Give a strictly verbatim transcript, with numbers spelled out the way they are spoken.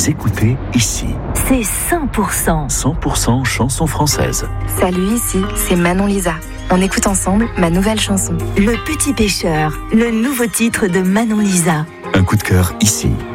Vous écoutez Ici. C'est cent pour cent. cent pour cent chansons françaises. Salut, ici, c'est Manon Lisa. On écoute ensemble ma nouvelle chanson. Le Petit Pêcheur, le nouveau titre de Manon Lisa. Un coup de cœur ici.